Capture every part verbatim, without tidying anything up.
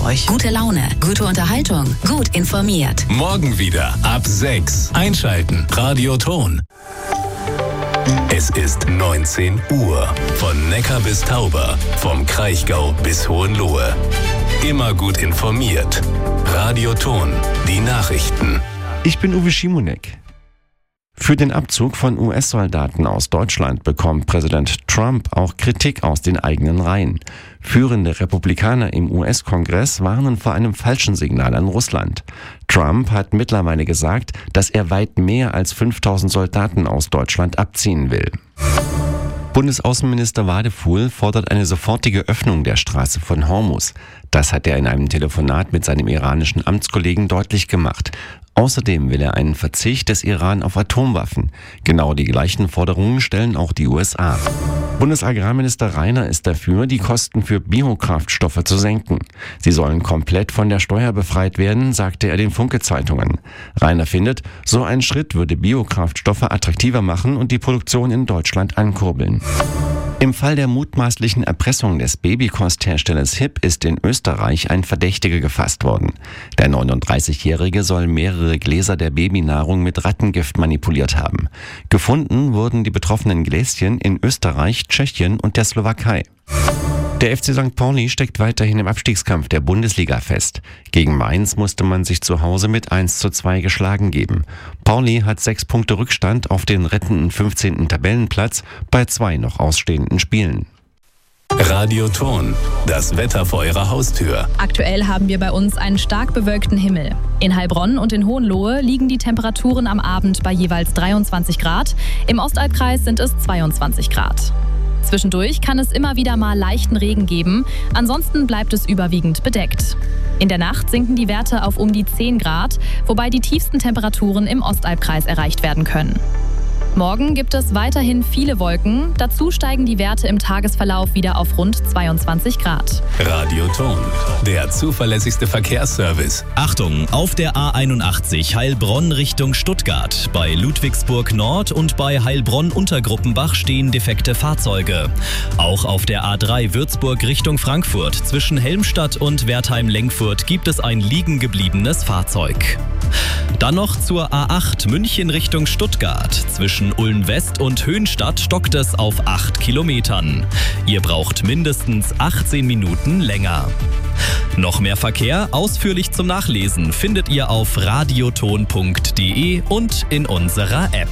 euch. Gute Laune, gute Unterhaltung, gut informiert. Morgen wieder ab sechs. Einschalten. Radioton. Es ist neunzehn Uhr. Von Neckar bis Tauber. Vom Kraichgau bis Hohenlohe. Immer gut informiert. Radioton. Die Nachrichten. Ich bin Uwe Schimonek. Für den Abzug von U S-Soldaten aus Deutschland bekommt Präsident Trump auch Kritik aus den eigenen Reihen. Führende Republikaner im U S-Kongress warnen vor einem falschen Signal an Russland. Trump hat mittlerweile gesagt, dass er weit mehr als fünftausend Soldaten aus Deutschland abziehen will. Bundesaußenminister Wadefuhl fordert eine sofortige Öffnung der Straße von Hormuz. Das hat er in einem Telefonat mit seinem iranischen Amtskollegen deutlich gemacht. Außerdem will er einen Verzicht des Iran auf Atomwaffen. Genau die gleichen Forderungen stellen auch die U S A. Bundesagrarminister Reiner ist dafür, die Kosten für Biokraftstoffe zu senken. Sie sollen komplett von der Steuer befreit werden, sagte er den Funke-Zeitungen. Reiner findet, so ein Schritt würde Biokraftstoffe attraktiver machen und die Produktion in Deutschland ankurbeln. Im Fall der mutmaßlichen Erpressung des Babykostherstellers Hip ist in Österreich ein Verdächtiger gefasst worden. Der neununddreißigjährige soll mehrere Gläser der Babynahrung mit Rattengift manipuliert haben. Gefunden wurden die betroffenen Gläschen in Österreich, Tschechien und der Slowakei. Der F C Sankt Pauli steckt weiterhin im Abstiegskampf der Bundesliga fest. Gegen Mainz musste man sich zu Hause mit eins zu zwei geschlagen geben. Pauli hat sechs Punkte Rückstand auf den rettenden fünfzehnten Tabellenplatz bei zwei noch ausstehenden Spielen. Radioton, das Wetter vor Ihrer Haustür. Aktuell haben wir bei uns einen stark bewölkten Himmel. In Heilbronn und in Hohenlohe liegen die Temperaturen am Abend bei jeweils dreiundzwanzig Grad. Im Ostalbkreis sind es zweiundzwanzig Grad. Zwischendurch kann es immer wieder mal leichten Regen geben, ansonsten bleibt es überwiegend bedeckt. In der Nacht sinken die Werte auf um die zehn Grad, wobei die tiefsten Temperaturen im Ostalbkreis erreicht werden können. Morgen gibt es weiterhin viele Wolken, dazu steigen die Werte im Tagesverlauf wieder auf rund zweiundzwanzig Grad. Radioton, der zuverlässigste Verkehrsservice. Achtung, auf der A einundachtzig Heilbronn Richtung Stuttgart. Bei Ludwigsburg Nord und bei Heilbronn Untergruppenbach stehen defekte Fahrzeuge. Auch auf der A drei Würzburg Richtung Frankfurt zwischen Helmstadt und Wertheim-Lenkfurt gibt es ein liegen gebliebenes Fahrzeug. Dann noch zur A acht München Richtung Stuttgart. Zwischen Ulm West und Höhnstadt stockt es auf acht Kilometern. Ihr braucht mindestens achtzehn Minuten länger. Noch mehr Verkehr ausführlich zum Nachlesen findet ihr auf radioton punkt de und in unserer App.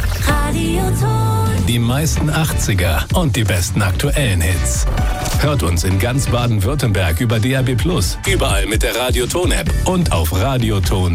Radioton. Die meisten achtziger und die besten aktuellen Hits. Hört uns in ganz Baden-Württemberg über D A B plus, überall mit der Radioton-App und auf radioton